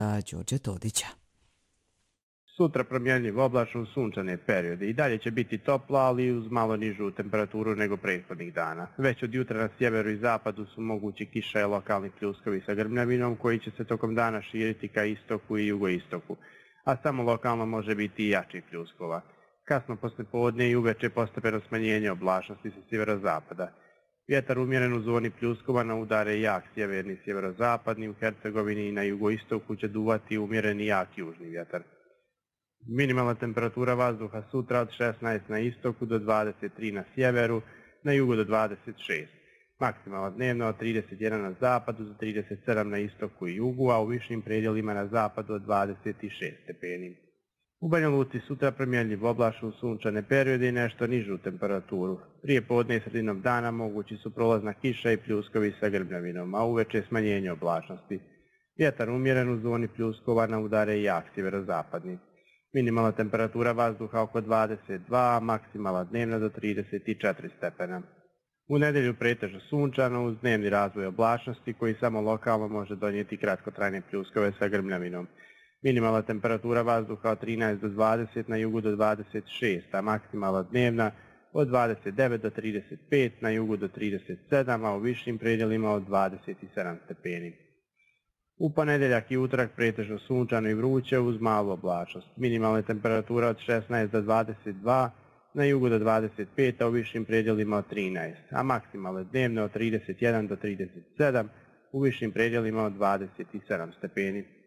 Đorđe Todića. Sutra promjenljiv oblačno sunčane periode. I dalje će biti toplo, ali uz malo nižu temperaturu nego prethodnih dana. Već od jutra na sjeveru i zapadu su mogući kiša i lokalni pljuskovi sa grmljavinom koji će se tokom dana širiti ka istoku i jugoistoku, a samo lokalno može biti i jačih pljuskova. Kasno poslijepodne i uveče postepeno smanjenje oblačnosti sa sjeverozapada. Vjetar umjeren u zoni pljuskova na udare jak sjeverni sjeverozapadni, u Hercegovini i na jugoistoku će duvati umjeren i jak južni vjetar. Minimalna temperatura vazduha sutra od 16 na istoku do 23 na sjeveru, na jugu do 26. Maksimalna dnevna od 31 na zapadu do 37 na istoku i jugu, a u višim predjelima na zapadu od 26 stepeni. U Banja Luci sutra promjenljiv oblačno sunčane periode i nešto nižu temperaturu. Prije podne i sredinom dana mogući su prolazna kiša i pljuskovi sa grmljavinom, a uveče smanjenje oblačnosti. Vjetar umjeren u zoni pljuskova na udare jak sjeverozapadni. Minimalna temperatura vazduha oko 22, a maksimalna dnevna do 34 stepena. U nedjelju pretežno sunčano uz dnevni razvoj oblačnosti koji samo lokalno može donijeti kratkotrajne pljuskove sa grmljavinom. Minimalna temperatura vazduha od 13 do 20, na jugu do 26, a maksimalna dnevna od 29 do 35, na jugu do 37, a u višim predjelima od 27 stepeni. U ponedjeljak i utorak pretežno sunčano i vruće uz malu oblačnost. Minimalna temperatura od 16 do 22, na jugu do 25, a u višim predjelima od 13, a maksimalne dnevne od 31 do 37, u višim predjelima od 27 stepeni.